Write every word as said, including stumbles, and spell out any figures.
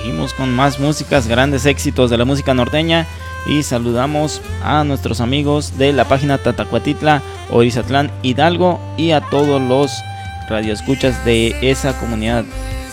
seguimos con más músicas, grandes éxitos de la música norteña. Y saludamos a nuestros amigos de la página Tatacuatitla, Orizatlán, Hidalgo, y a todos los radioescuchas de esa comunidad.